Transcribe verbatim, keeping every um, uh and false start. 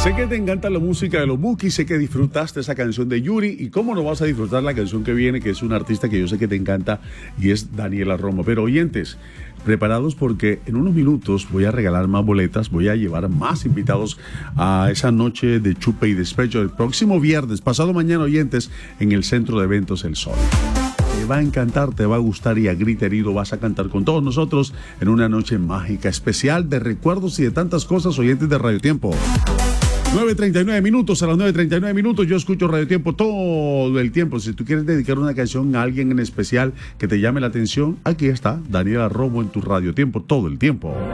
Sé que te encanta la música de los Bukis, sé que disfrutaste esa canción de Yuri y cómo no vas a disfrutar la canción que viene, que es un artista que yo sé que te encanta y es Daniela Romo. Pero oyentes, preparados porque en unos minutos voy a regalar más boletas, voy a llevar más invitados a esa noche de chupe y despecho el próximo viernes, pasado mañana, oyentes, en el Centro de Eventos El Sol. Te va a encantar, te va a gustar y a grito herido vas a cantar con todos nosotros en una noche mágica, especial de recuerdos y de tantas cosas, oyentes de Radio Tiempo. nueve treinta y nueve minutos, a las nueve treinta y nueve minutos yo escucho Radio Tiempo todo el tiempo. Si tú quieres dedicar una canción a alguien en especial que te llame la atención, aquí está Daniela Romo en tu Radio Tiempo todo el tiempo.